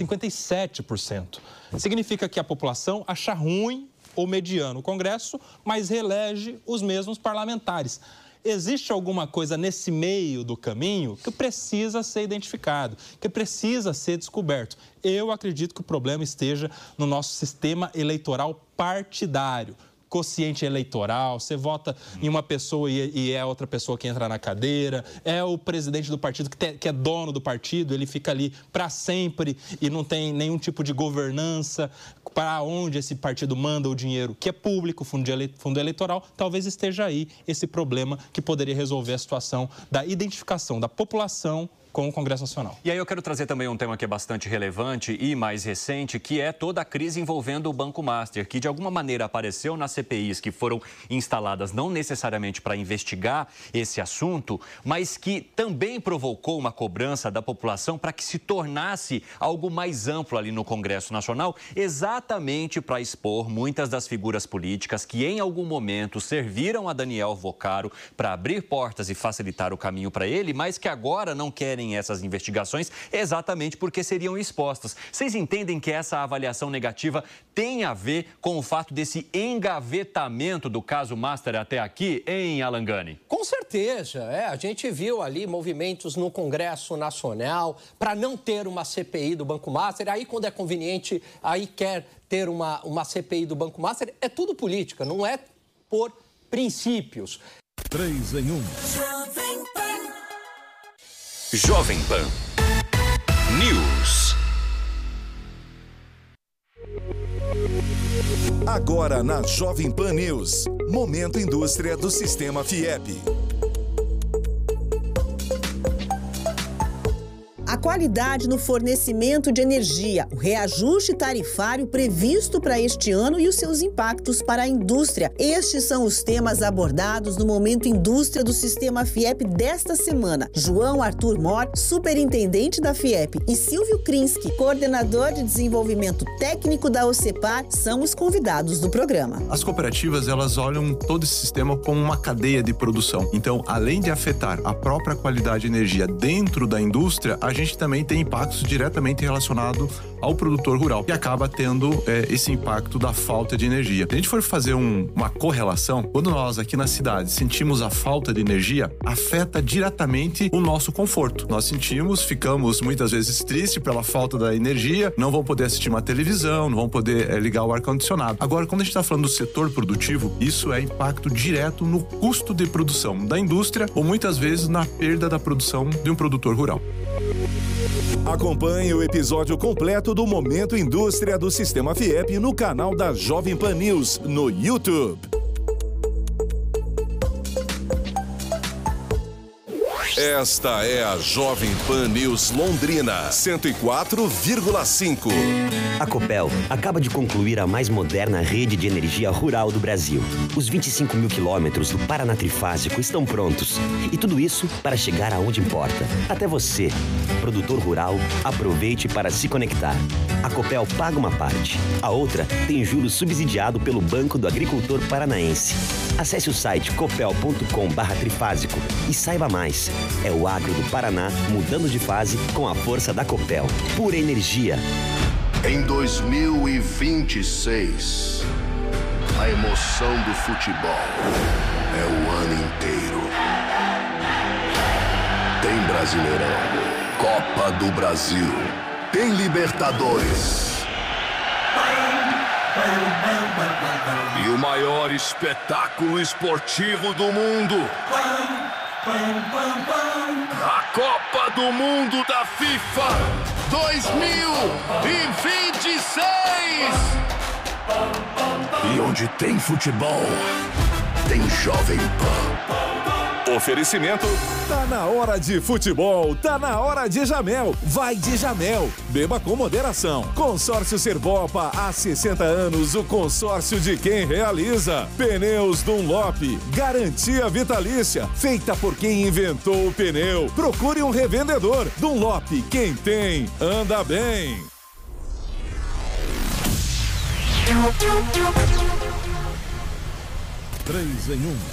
57%. Significa que a população acha ruim ou mediano o Congresso, mas reelege os mesmos parlamentares. Existe alguma coisa nesse meio do caminho que precisa ser identificado, que precisa ser descoberto. Eu acredito que o problema esteja no nosso sistema eleitoral partidário. Quociente eleitoral, você vota em uma pessoa e é outra pessoa que entra na cadeira, é o presidente do partido que é dono do partido, ele fica ali para sempre e não tem nenhum tipo de governança para onde esse partido manda o dinheiro que é público, fundo eleitoral. Talvez esteja aí esse problema que poderia resolver a situação da identificação da população com o Congresso Nacional. E aí eu quero trazer também um tema que é bastante relevante e mais recente, que é toda a crise envolvendo o Banco Master, que de alguma maneira apareceu nas CPIs que foram instaladas não necessariamente para investigar esse assunto, mas que também provocou uma cobrança da população para que se tornasse algo mais amplo ali no Congresso Nacional, exatamente para expor muitas das figuras políticas que em algum momento serviram a Daniel Vocaro para abrir portas e facilitar o caminho para ele, mas que agora não querem essas investigações exatamente porque seriam expostas. Vocês entendem que essa avaliação negativa tem a ver com o fato desse engavetamento do caso Master até aqui, hein, Alan Gani? Com certeza. A gente viu ali movimentos no Congresso Nacional para não ter uma CPI do Banco Master. Aí, quando é conveniente, aí quer ter uma CPI do Banco Master. É tudo política, não é por princípios. 3 em 1. Jovem Pan News. Agora na Jovem Pan News, Momento Indústria do Sistema FIEP. A qualidade no fornecimento de energia, o reajuste tarifário previsto para este ano e os seus impactos para a indústria. Estes são os temas abordados no Momento Indústria do Sistema FIEP desta semana. João Arthur Mor, superintendente da FIEP, e Silvio Krinsky, coordenador de desenvolvimento técnico da OCEPAR, são os convidados do programa. As cooperativas, elas olham todo esse sistema como uma cadeia de produção. Então, além de afetar a própria qualidade de energia dentro da indústria, a gente também tem impactos diretamente relacionados ao produtor rural, que acaba tendo esse impacto da falta de energia. Se a gente for fazer uma correlação, quando nós aqui na cidade sentimos a falta de energia, afeta diretamente o nosso conforto. Nós sentimos, ficamos muitas vezes tristes pela falta da energia, não vão poder assistir uma televisão, não vão poder ligar o ar-condicionado. Agora, quando a gente está falando do setor produtivo, isso é impacto direto no custo de produção da indústria ou muitas vezes na perda da produção de um produtor rural. Acompanhe o episódio completo do Momento Indústria do Sistema FIEP no canal da Jovem Pan News no YouTube. Esta é a Jovem Pan News Londrina, 104,5. A Copel acaba de concluir a mais moderna rede de energia rural do Brasil. Os 25 mil quilômetros do Paraná Trifásico estão prontos. E tudo isso para chegar aonde importa. Até você, produtor rural, aproveite para se conectar. A Copel paga uma parte. A outra tem juros subsidiado pelo Banco do Agricultor Paranaense. Acesse o site copel.com/trifásico e saiba mais. É o agro do Paraná mudando de fase com a força da Copel. Pura energia. Em 2026, a emoção do futebol é o ano inteiro. Tem Brasileirão, Copa do Brasil, tem Libertadores. E o maior espetáculo esportivo do mundo. A Copa do Mundo da FIFA 2026. E onde tem futebol, tem Jovem Pan. Oferecimento. Tá na hora de futebol, tá na hora de Jamel. Vai de Jamel. Beba com moderação. Consórcio Serbopa, há 60 anos, o consórcio de quem realiza. Pneus Dunlop, garantia vitalícia, feita por quem inventou o pneu. Procure um revendedor. Dunlop, quem tem, anda bem. Três em 1.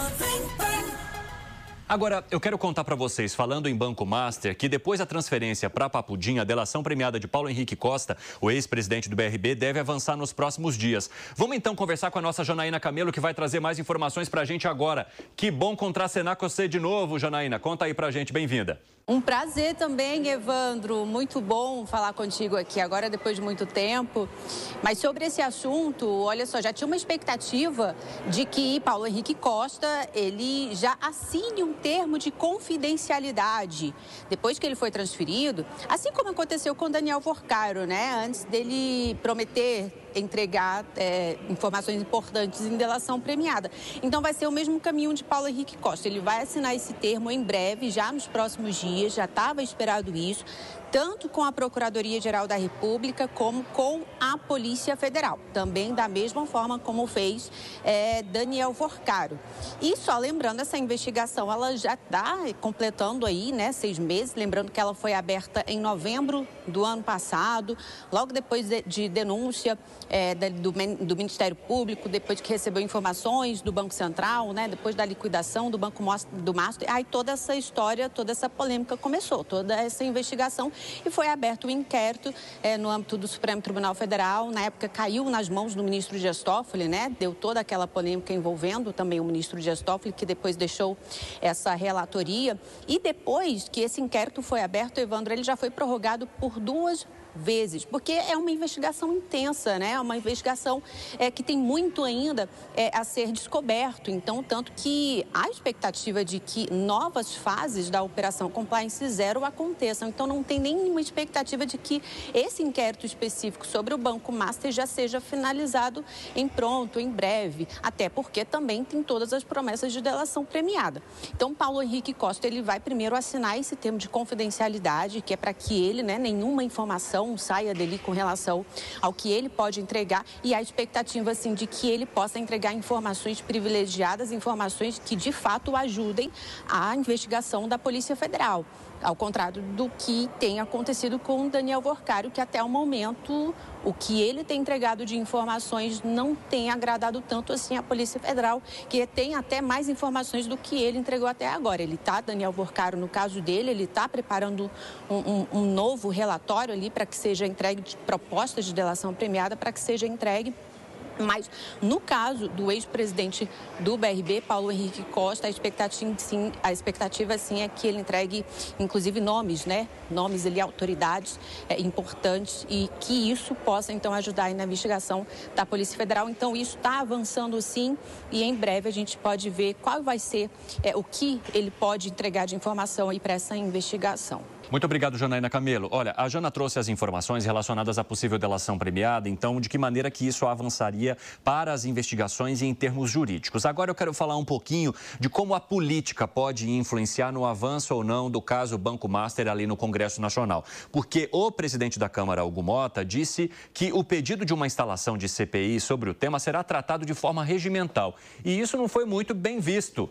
Agora, eu quero contar para vocês, falando em Banco Master, que depois da transferência para Papudim, a delação premiada de Paulo Henrique Costa, o ex-presidente do BRB, deve avançar nos próximos dias. Vamos então conversar com a nossa Janaína Camelo, que vai trazer mais informações para a gente agora. Que bom contracenar com você de novo, Janaína. Conta aí para a gente, bem-vinda. Um prazer também, Evandro. Muito bom falar contigo aqui agora, depois de muito tempo. Mas sobre esse assunto, olha só, já tinha uma expectativa de que Paulo Henrique Costa, ele já assine um termo de confidencialidade depois que ele foi transferido, assim como aconteceu com Daniel Vocaro, né? Antes dele prometer entregar informações importantes em delação premiada. Então vai ser o mesmo caminho de Paulo Henrique Costa. Ele vai assinar esse termo em breve, já nos próximos dias, já estava esperado isso, tanto com a Procuradoria-Geral da República como com a Polícia Federal. Também da mesma forma como fez Daniel Vorcaro. E só lembrando, essa investigação ela já está completando aí, 6 meses. Lembrando que ela foi aberta em novembro do ano passado, logo depois de denúncia do Ministério Público, depois que recebeu informações do Banco Central, depois da liquidação do Banco do Master. Aí toda essa história, toda essa polêmica começou, toda essa investigação. E foi aberto um inquérito no âmbito do Supremo Tribunal Federal. Na época caiu nas mãos do ministro Dias Toffoli, deu toda aquela polêmica envolvendo também o ministro Dias Toffoli, que depois deixou essa relatoria. E depois que esse inquérito foi aberto, Evandro, ele já foi prorrogado por 2 vezes, porque é uma investigação intensa, é uma investigação que tem muito ainda a ser descoberto. Então, tanto que há expectativa de que novas fases da Operação Compliance Zero aconteçam. Então, não tem nenhuma expectativa de que esse inquérito específico sobre o Banco Master já seja finalizado em breve, até porque também tem todas as promessas de delação premiada. Então, Paulo Henrique Costa, ele vai primeiro assinar esse termo de confidencialidade, que é para que ele, nenhuma informação saia dele com relação ao que ele pode entregar, e a expectativa, assim, de que ele possa entregar informações privilegiadas, informações que, de fato, ajudem a investigação da Polícia Federal. Ao contrário do que tem acontecido com Daniel Vorcaro, que até o momento o que ele tem entregado de informações não tem agradado tanto assim a Polícia Federal, que tem até mais informações do que ele entregou até agora. Daniel Vorcaro, no caso dele, ele está preparando um novo relatório ali para que seja entregue, de propostas de delação premiada para que seja entregue. Mas, no caso do ex-presidente do BRB, Paulo Henrique Costa, a expectativa, sim, é que ele entregue, inclusive, nomes, Nomes ali, autoridades importantes, e que isso possa, então, ajudar aí na investigação da Polícia Federal. Então, isso está avançando, sim, e em breve a gente pode ver qual vai ser o que ele pode entregar de informação aí para essa investigação. Muito obrigado, Janaína Camelo. Olha, a Jana trouxe as informações relacionadas à possível delação premiada, então, de que maneira que isso avançaria para as investigações e em termos jurídicos. Agora eu quero falar um pouquinho de como a política pode influenciar no avanço ou não do caso Banco Master ali no Congresso Nacional. Porque o presidente da Câmara, Hugo Motta, disse que o pedido de uma instalação de CPI sobre o tema será tratado de forma regimental. E isso não foi muito bem visto,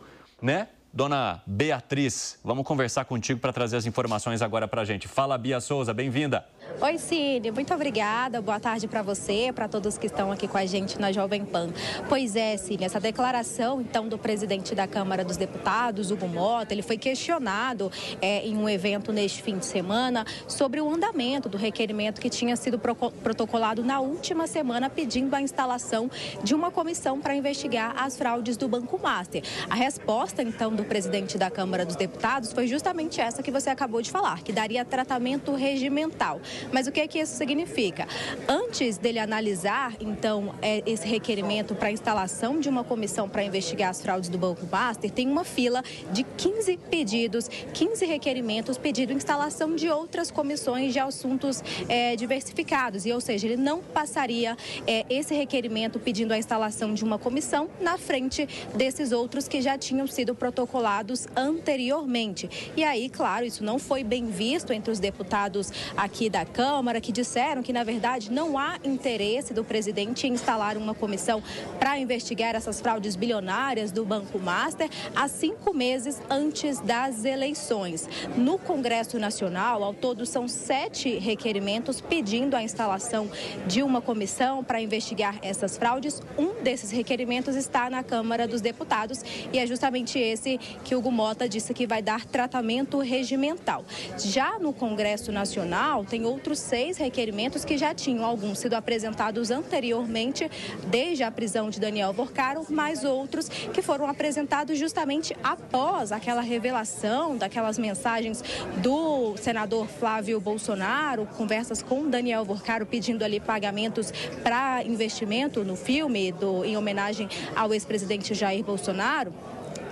Dona Beatriz, vamos conversar contigo para trazer as informações agora para a gente. Fala, Bia Souza, bem-vinda. Oi, Cine, muito obrigada. Boa tarde para você, para todos que estão aqui com a gente na Jovem Pan. Pois é, Cine, essa declaração, então, do presidente da Câmara dos Deputados, Hugo Motta, ele foi questionado em um evento neste fim de semana sobre o andamento do requerimento que tinha sido protocolado na última semana, pedindo a instalação de uma comissão para investigar as fraudes do Banco Master. A resposta, então, do presidente da Câmara dos Deputados foi justamente essa que você acabou de falar, que daria tratamento regimental. Mas o que é que isso significa? Antes dele analisar, então, esse requerimento para a instalação de uma comissão para investigar as fraudes do Banco Master, tem uma fila de 15 pedidos, 15 requerimentos pedindo instalação de outras comissões de assuntos diversificados. Ou seja, ele não passaria esse requerimento pedindo a instalação de uma comissão na frente desses outros que já tinham sido protocolados anteriormente. E aí, claro, isso não foi bem visto entre os deputados aqui da Câmara, que disseram que, na verdade, não há interesse do presidente em instalar uma comissão para investigar essas fraudes bilionárias do Banco Master há 5 meses antes das eleições. No Congresso Nacional, ao todo, são 7 requerimentos pedindo a instalação de uma comissão para investigar essas fraudes. Um desses requerimentos está na Câmara dos Deputados e é justamente esse que Hugo Motta disse que vai dar tratamento regimental. Já no Congresso Nacional, tem outros 6 requerimentos que já tinham alguns sido apresentados anteriormente, desde a prisão de Daniel Vorcaro, mais outros que foram apresentados justamente após aquela revelação daquelas mensagens do senador Flávio Bolsonaro, conversas com Daniel Vorcaro pedindo ali pagamentos para investimento no filme em homenagem ao ex-presidente Jair Bolsonaro.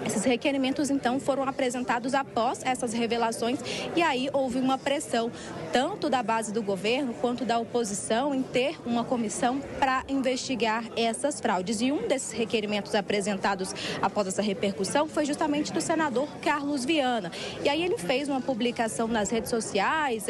Esses requerimentos, então, foram apresentados após essas revelações e aí houve uma pressão, tanto da base do governo quanto da oposição, em ter uma comissão para investigar essas fraudes. E um desses requerimentos apresentados após essa repercussão foi justamente do senador Carlos Viana. E aí ele fez uma publicação nas redes sociais,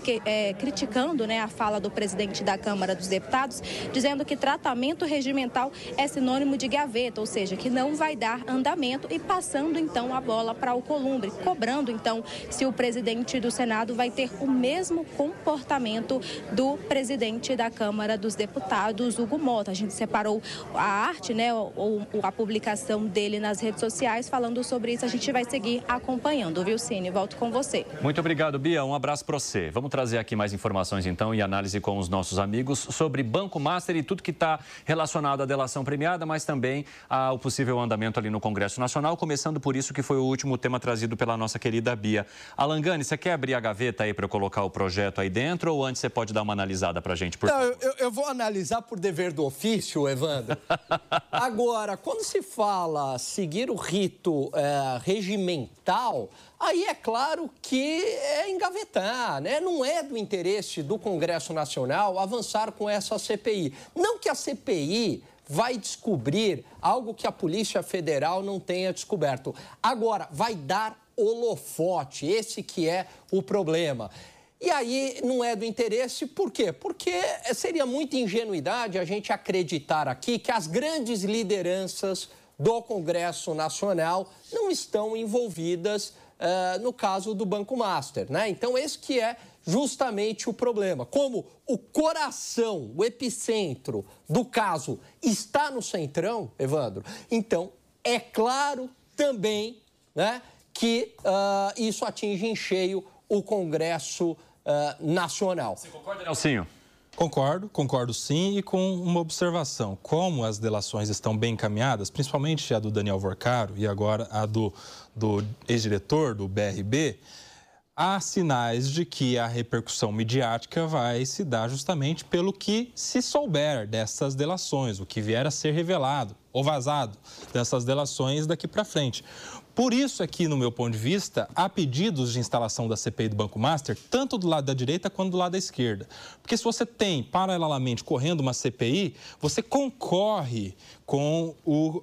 criticando, né, a fala do presidente da Câmara dos Deputados, dizendo que tratamento regimental é sinônimo de gaveta, ou seja, que não vai dar andamento, e passando então a bola para Alcolumbre, cobrando então se o presidente do Senado vai ter o mesmo comportamento do presidente da Câmara dos Deputados, Hugo Mota. A gente separou a arte, né, ou a publicação dele nas redes sociais falando sobre isso. A gente vai seguir acompanhando, viu, Cine? Volto com você. Muito obrigado, Bia. Um abraço para você. Vamos trazer aqui mais informações então e análise com os nossos amigos sobre Banco Master e tudo que está relacionado à delação premiada, mas também ao possível andamento ali no Congresso Nacional, começando por isso que foi o último tema trazido pela nossa querida Bia. Alan Gani, você quer abrir a gaveta aí para eu colocar o projeto aí dentro ou antes você pode dar uma analisada para a gente? Não, eu vou analisar por dever do ofício, Evandro. Agora, quando se fala seguir o rito regimental, aí é claro que é engavetar, né? Não é do interesse do Congresso Nacional avançar com essa CPI. Não que a CPI vai descobrir algo que a Polícia Federal não tenha descoberto. Agora, vai dar holofote, esse que é o problema. E aí não é do interesse, por quê? Porque seria muita ingenuidade a gente acreditar aqui que as grandes lideranças do Congresso Nacional não estão envolvidas no caso do Banco Master, né? Então, esse que é justamente o problema. Como o coração, o epicentro do caso está no Centrão, Evandro, então é claro também, né, que isso atinge em cheio o Congresso Nacional. Você concorda, Nelsinho? Concordo sim, e com uma observação. Como as delações estão bem encaminhadas, principalmente a do Daniel Vorcaro e agora a do ex-diretor do BRB, há sinais de que a repercussão midiática vai se dar justamente pelo que se souber dessas delações, o que vier a ser revelado ou vazado dessas delações daqui para frente. Por isso aqui, no meu ponto de vista, há pedidos de instalação da CPI do Banco Master, tanto do lado da direita quanto do lado da esquerda. Porque se você tem, paralelamente, correndo uma CPI, você concorre com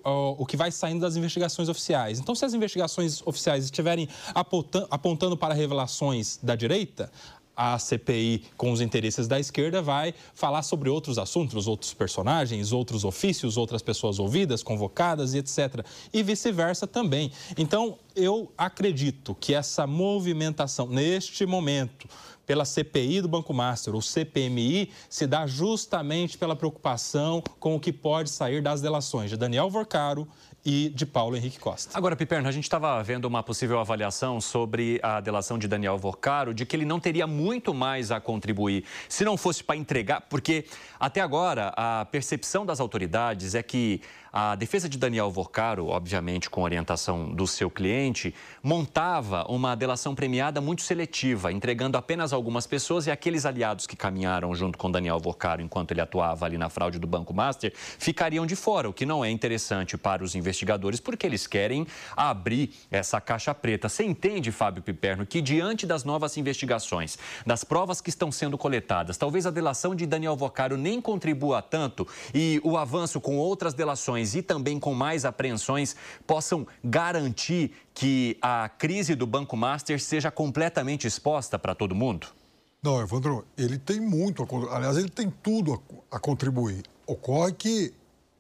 o que vai saindo das investigações oficiais. Então, se as investigações oficiais estiverem apontando para revelações da direita, a CPI, com os interesses da esquerda, vai falar sobre outros assuntos, outros personagens, outros ofícios, outras pessoas ouvidas, convocadas e etc. E vice-versa também. Então, eu acredito que essa movimentação, neste momento, pela CPI do Banco Master, ou CPMI, se dá justamente pela preocupação com o que pode sair das delações de Daniel Vorcaro e de Paulo Henrique Costa. Agora, Piperno, a gente estava vendo uma possível avaliação sobre a delação de Daniel Vorcaro, de que ele não teria muito mais a contribuir se não fosse para entregar, porque até agora a percepção das autoridades é que a defesa de Daniel Vorcaro, obviamente com orientação do seu cliente, montava uma delação premiada muito seletiva, entregando apenas algumas pessoas, e aqueles aliados que caminharam junto com Daniel Vorcaro enquanto ele atuava ali na fraude do Banco Master ficariam de fora, o que não é interessante para os investigadores, porque eles querem abrir essa caixa preta. Você entende, Fábio Piperno, que diante das novas investigações, das provas que estão sendo coletadas, talvez a delação de Daniel Vorcaro nem contribua tanto e o avanço com outras delações e também com mais apreensões possam garantir que a crise do Banco Master seja completamente exposta para todo mundo? Não, Evandro, ele tem muito, aliás, ele tem tudo a contribuir. Ocorre que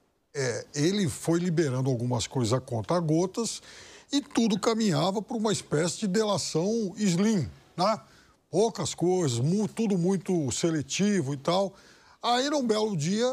ele foi liberando algumas coisas a conta-gotas e tudo caminhava para uma espécie de delação slim, né? Poucas coisas, tudo muito seletivo e tal. Aí, num belo dia,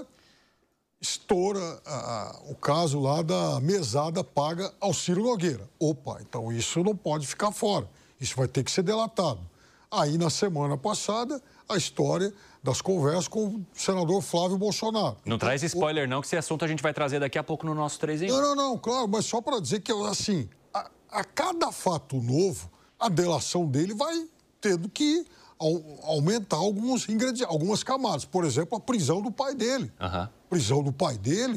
estoura o caso lá da mesada paga ao Ciro Nogueira. Opa, então isso não pode ficar fora. Isso vai ter que ser delatado. Aí, na semana passada, a história das conversas com o senador Flávio Bolsonaro. Não traz spoiler não, que esse assunto a gente vai trazer daqui a pouco no nosso 3 em 1. Não, claro, mas só para dizer que, assim, a cada fato novo, a delação dele vai tendo que aumentar alguns ingredientes, algumas camadas. Por exemplo, a prisão do pai dele. Prisão do pai dele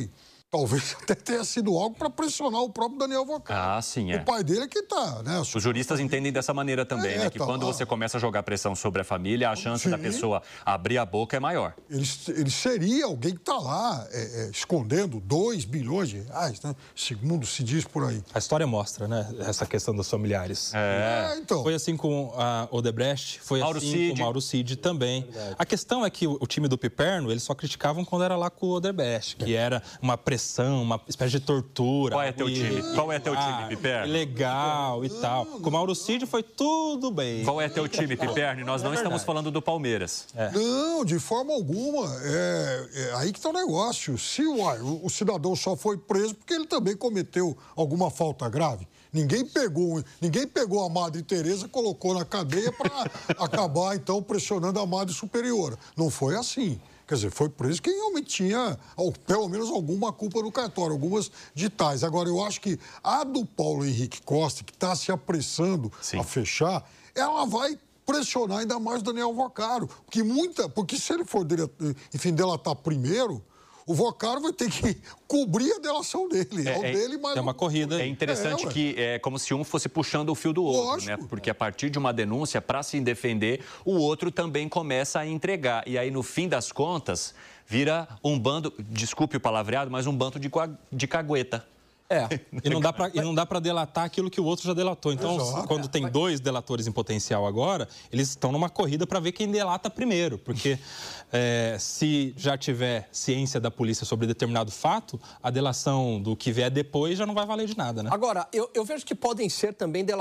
Talvez até tenha sido algo para pressionar o próprio Daniel Vocaro. Ah, sim, é. O pai dele é que tá, né? Os juristas entendem dessa maneira também, né? Que tá quando lá. você começa a jogar pressão sobre a família, a chance da pessoa abrir a boca é maior. Ele seria alguém que está lá escondendo 2 bilhões de reais, né? Segundo se diz por aí. A história mostra, né? Essa questão dos familiares. Então. Foi assim com a Odebrecht, foi Mauro assim Cid. com o Mauro Cid também. A questão é que o time do Piperno, eles só criticavam quando era lá com o Odebrecht, que era uma pressão, uma espécie de tortura. Qual é teu time? Qual é teu time, Piperno? Legal e tal. Com o Mauro Cid foi tudo bem. Qual é teu time, Piperno? E nós não estamos falando do Palmeiras. Não, de forma alguma. Aí que está o negócio. Se o cidadão só foi preso porque ele também cometeu alguma falta grave. Ninguém pegou a Madre Teresa, colocou na cadeia para acabar, então, pressionando a Madre Superiora. Não foi assim. Quer dizer, foi preso quem realmente tinha, pelo menos, alguma culpa no cartório, algumas de tais. Agora, eu acho que a do Paulo Henrique Costa, que está se apressando a fechar, ela vai pressionar ainda mais o Daniel Vocaro. Porque se ele for, delatar primeiro, o Vocaro vai ter que cobrir a delação dele. É uma corrida. É interessante que é como se um fosse puxando o fio do outro, né? Porque a partir de uma denúncia, para se defender, o outro também começa a entregar. E aí, no fim das contas, vira um bando, desculpe o palavreado, mas um bando de cagueta. E não dá para delatar aquilo que o outro já delatou. Então, quando tem 2 delatores em potencial agora, eles estão numa corrida para ver quem delata primeiro. Porque se já tiver ciência da polícia sobre determinado fato, a delação do que vier depois já não vai valer de nada, né? Agora, eu vejo que podem ser também